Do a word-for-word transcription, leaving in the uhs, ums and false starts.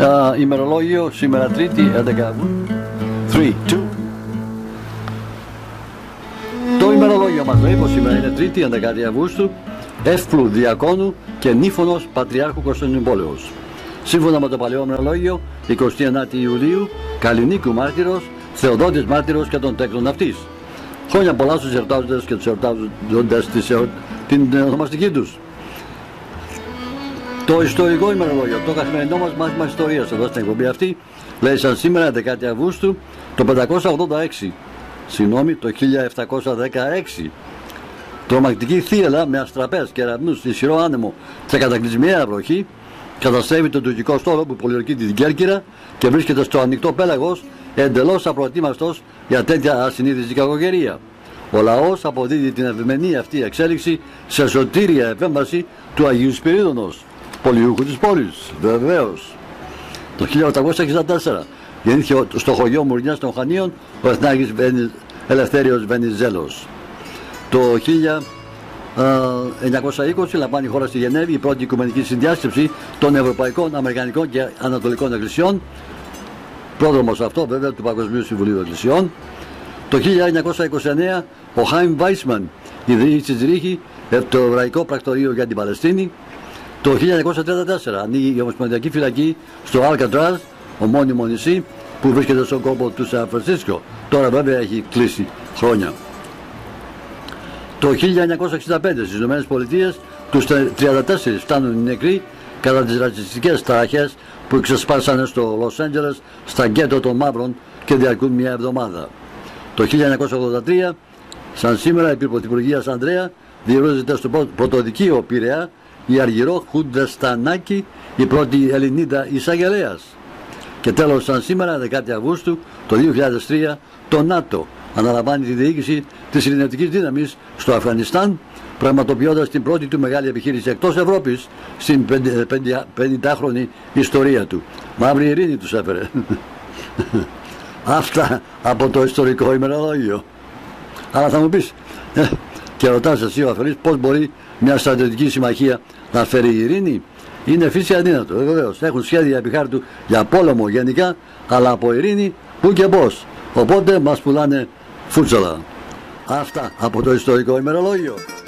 Uh, ημερολόγιο σήμερα Τρίτη έντεκα. τρία, δύο. Το ημερολόγιο μας λέει πως σήμερα είναι Τρίτη έντεκα Αυγούστου, Εύπλου Διακόνου και Νύφωνος Πατριάρχου Κωνσταντινούπολεως. Σύμφωνα με το παλαιό ημερολόγιο, εικοστή ενάτη Ιουλίου, Καλλινίκου μάρτυρος, Θεοδότης μάρτυρος και των τέκνων αυτής. Χρόνια πολλά στους εορτάζοντες και τους εορτάζοντες την ονομαστική τους. Το ιστορικό ημερολόγιο, το καθημερινό μας μάθημα ιστορίας εδώ στην εκπομπή αυτή, λέει σαν σήμερα έντεκα Αυγούστου το πεντακόσια ογδόντα έξι, συγγνώμη, το χίλια επτακόσια δεκαέξι. Τρομακτική θύελλα με αστραπές και ερευνούς, ισχυρό άνεμο και κατακλυσμιαία βροχή καταστρέφει τον τουρκικό στόλο που πολιορκεί την Κέρκυρα και βρίσκεται στο ανοιχτό πέλαγος, εντελώς απροετοίμαστος για τέτοια ασυνείδητη κακοκαιρία. Ο λαός αποδίδει την ευμενή αυτή εξέλιξη σε σωτήρια επέμβαση του Αγίου Σπυρίδωνος, πολιούχου της πόλης, βεβαίως. Το χίλια οκτακόσια εξήντα τέσσερα γεννήθηκε στο χωριό Μουρνιάς των Χανίων ο Εθνάρχης Ελευθέριος Βενιζέλος. Το χίλια εννιακόσια είκοσι λαμβάνει η χώρα στη Γενέβη η πρώτη οικουμενική συνδιάσκεψη των Ευρωπαϊκών, Αμερικανικών και Ανατολικών Εκκλησιών. Πρόδρομος αυτό βέβαια του Παγκοσμίου Συμβουλίου Εκκλησιών. Το χίλια εννιακόσια είκοσι εννέα ο Χάιμ Βάισμαν ιδρύει στη Τσιρίχη το Εβραϊκό Πρακτορείο για την Παλαιστίνη. Το χίλια εννιακόσια τριάντα τέσσερα ανοίγει η Ομοσπονδιακή Φυλακή στο Αλκατράζ, ομώνυμο νησί που βρίσκεται στον κόπο του Σαν Φρανσίσκο. Τώρα βέβαια έχει κλείσει χρόνια. Το χίλια εννιακόσια εξήντα πέντε στις ΗΠΑ τους τριάντα τέσσερις φτάνουν οι νεκροί κατά τις ρατσιστικές ταραχές που ξεσπάσανε στο Λος Άντζελες στα γκέτο των μαύρων και διαρκούν μια εβδομάδα. Το χίλια εννιακόσια ογδόντα τρία, σαν σήμερα επί πρωθυπουργίας Ανδρέα, διορίζεται στο πρωτοδικείο Πειραιά η Αργυρό Χουντεστανάκη, η πρώτη Ελληνίδα εισαγγελέας. Και τέλος, σαν σήμερα, δέκατη Αυγούστου, το δύο χιλιάδες τρία, το ΝΑΤΟ αναλαμβάνει τη διοίκηση της ειρηνευτικής δύναμης στο Αφγανιστάν, πραγματοποιώντας την πρώτη του μεγάλη επιχείρηση εκτός Ευρώπης στην πενηντάχρονη ιστορία του. Μαύρη ειρήνη τους έφερε. Αυτά από το ιστορικό ημερολόγιο. Αλλά θα μου πεις, ε, και ρωτάς εσύ ο αφελής, πώς μπορεί μια στρατιωτική συμμαχία να φέρει ειρήνη? Είναι φύση αδύνατο, βεβαίως. Έχουν σχέδια επί χάρτου για πόλεμο γενικά, αλλά από ειρήνη που και πώς. Οπότε μας πουλάνε φούτσαλα. Αυτά από το ιστορικό ημερολόγιο.